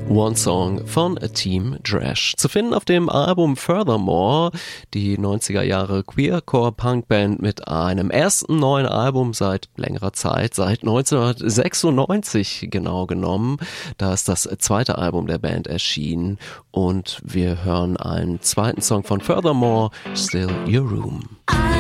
One Song von Team Drash. Zu finden auf dem Album Furthermore, die 90er Jahre Queercore-Punk-Band mit einem ersten neuen Album seit längerer Zeit, seit 1996 genau genommen. Da ist das zweite Album der Band erschienen und wir hören einen zweiten Song von Furthermore, Still Your Room.